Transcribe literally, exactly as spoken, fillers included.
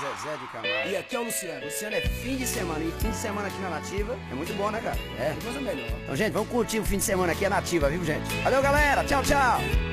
Zezé de Camargo. E aqui é o Luciano. Luciano é fim de semana, e fim de semana aqui na Nativa é muito bom, né, cara? É. Que coisa melhor. Então, gente, vamos curtir o fim de semana aqui, a Nativa, viu, gente? Valeu, galera. Tchau, tchau.